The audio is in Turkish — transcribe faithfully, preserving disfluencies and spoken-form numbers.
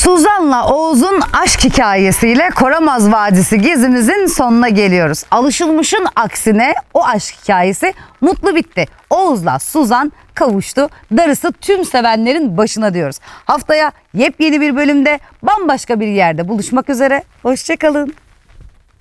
Suzan'la Oğuz'un aşk hikayesiyle Koramaz Vadisi gezimizin sonuna geliyoruz. Alışılmışın aksine o aşk hikayesi mutlu bitti. Oğuz'la Suzan kavuştu. Darısı tüm sevenlerin başına diyoruz. Haftaya yepyeni bir bölümde bambaşka bir yerde buluşmak üzere. Hoşça kalın.